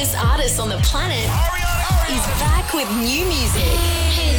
biggest artist on the planet is back with new music.